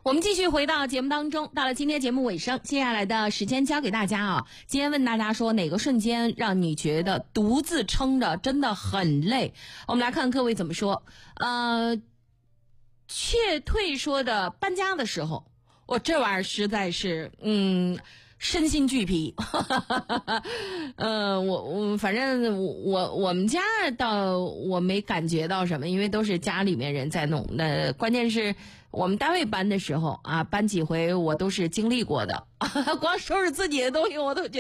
我们继续回到节目当中，到了今天节目尾声，接下来的时间交给大家啊。今天问大家说，哪个瞬间让你觉得独自撑着真的很累？我们来看各位怎么说。却退说的搬家的时候，我这玩意儿实在是身心俱疲。反正我们家倒我没感觉到什么，因为都是家里面人在弄。那关键是我们单位搬的时候啊，搬几回我都是经历过的。光收拾自己的东西我都觉得